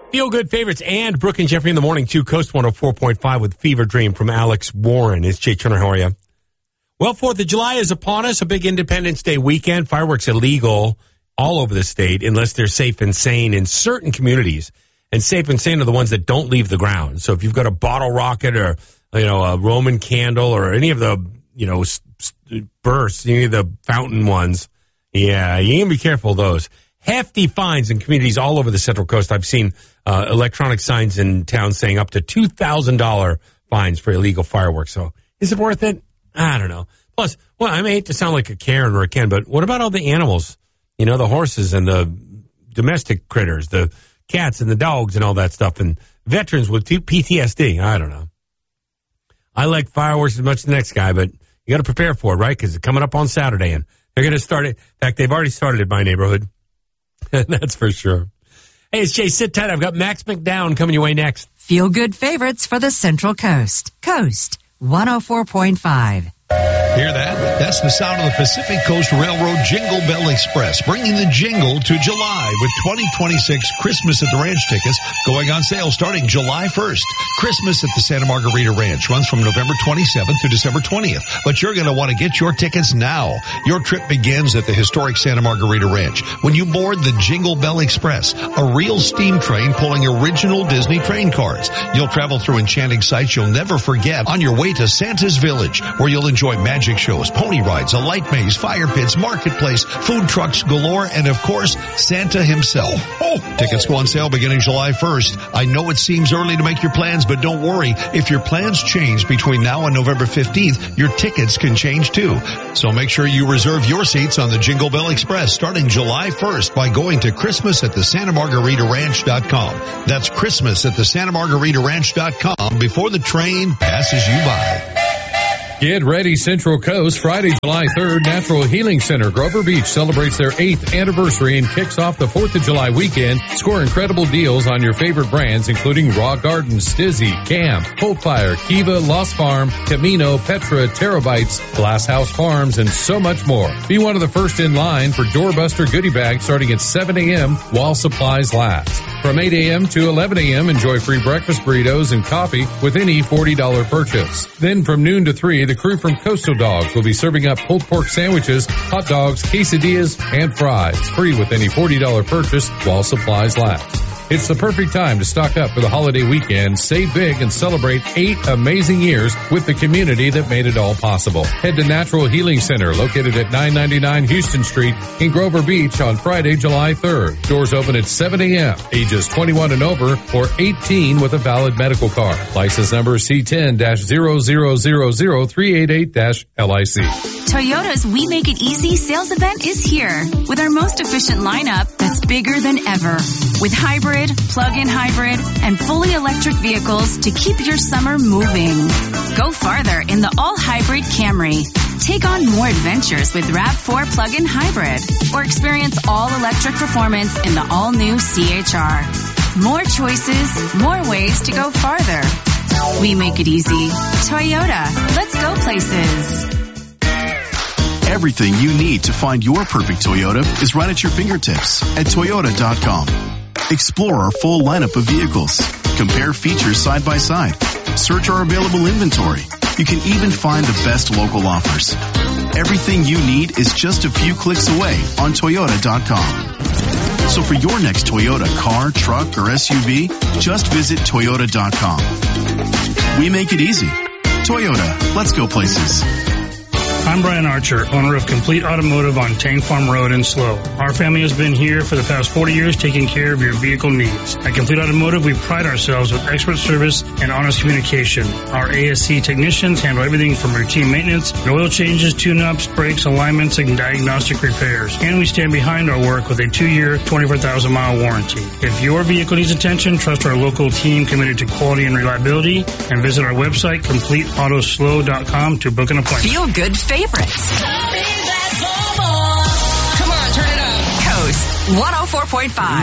Feel Good Favorites and Brooke and Jeffrey in the morning, too. Coast 104.5 with Fever Dream from Alex Warren. It's Jay Turner. How are you? Well, 4th of July is upon us, a big Independence Day weekend. Fireworks illegal all over the state unless they're safe and sane in certain communities. And safe and sane are the ones that don't leave the ground. So if you've got a bottle rocket or, a Roman candle or any of the, bursts, any of the fountain ones, yeah, you can be careful of those. Hefty fines in communities all over the Central Coast. I've seen electronic signs in town saying up to $2,000 fines for illegal fireworks. So is it worth it? I don't know. Plus, well, I hate to sound like a Karen or a Ken, but what about all the animals? The horses and the domestic critters, the cats and the dogs and all that stuff, and veterans with PTSD. I don't know. I like fireworks as much as the next guy, but you got to prepare for it, right? Because it's coming up on Saturday, and they're going to start it. In fact, they've already started in my neighborhood. That's for sure. Hey, it's Jay. Sit tight. I've got Max McDowell coming your way next. Feel Good Favorites for the Central Coast. Coast 104.5. Hear that? That's the sound of the Pacific Coast Railroad Jingle Bell Express, bringing the jingle to July with 2026 Christmas at the Ranch tickets going on sale starting July 1st. Christmas at the Santa Margarita Ranch runs from November 27th to December 20th, but you're going to want to get your tickets now. Your trip begins at the historic Santa Margarita Ranch when you board the Jingle Bell Express, a real steam train pulling original Disney train cars. You'll travel through enchanting sights you'll never forget on your way to Santa's Village, where you'll enjoy magic shows, pony rides, a light maze, fire pits, marketplace, food trucks galore, and of course, Santa himself. Tickets go on sale beginning July 1st. I know it seems early to make your plans, but don't worry. If your plans change between now and November 15th, your tickets can change too. So make sure you reserve your seats on the Jingle Bell Express starting July 1st by going to ChristmasAtTheSantaMargaritaRanch.com. That's ChristmasAtTheSantaMargaritaRanch.com before the train passes you by. Get ready, Central Coast. Friday, July 3rd, Natural Healing Center, Grover Beach, celebrates their 8th anniversary and kicks off the 4th of July weekend. Score incredible deals on your favorite brands, including Raw Gardens, Stizzy, Camp, Coldfire, Kiva, Lost Farm, Camino, Petra, Terabytes, Glass House Farms, and so much more. Be one of the first in line for Doorbuster goodie bags starting at 7 a.m. while supplies last. From 8 a.m. to 11 a.m., enjoy free breakfast burritos and coffee with any $40 purchase. Then from noon to 3, the crew from Coastal Dogs will be serving up pulled pork sandwiches, hot dogs, quesadillas, and fries, free with any $40 purchase while supplies last. It's the perfect time to stock up for the holiday weekend, save big, and celebrate 8 amazing years with the community that made it all possible. Head to Natural Healing Center, located at 999 Houston Street in Grover Beach on Friday, July 3rd. Doors open at 7 a.m. Ages 21 and over or 18 with a valid medical card. License number C10-0000388-LIC. Toyota's We Make It Easy sales event is here with our most efficient lineup that's bigger than ever. With hybrid, plug-in hybrid, and fully electric vehicles to keep your summer moving. Go farther in the all-hybrid Camry. Take on more adventures with RAV4 plug-in hybrid. Or experience all-electric performance in the all-new CHR. More choices, more ways to go farther. We make it easy. Toyota. Let's go places. Everything you need to find your perfect Toyota is right at your fingertips at Toyota.com. Explore our full lineup of vehicles. Compare features side by side. Search our available inventory. You can even find the best local offers. Everything you need is just a few clicks away on Toyota.com. So for your next Toyota car, truck, or SUV, just visit Toyota.com. We make it easy. Toyota. Let's go places. I'm Brian Archer, owner of Complete Automotive on Tank Farm Road in SLO. Our family has been here for the past 40 years taking care of your vehicle needs. At Complete Automotive, we pride ourselves with expert service and honest communication. Our ASC technicians handle everything from routine maintenance, oil changes, tune-ups, brakes, alignments, and diagnostic repairs. And we stand behind our work with a 2-year, 24,000-mile warranty. If your vehicle needs attention, trust our local team committed to quality and reliability, and visit our website, CompleteAutoSLO.com, to book an appointment. Feel Good Favorites. Come on, turn it up. Coast 104.5.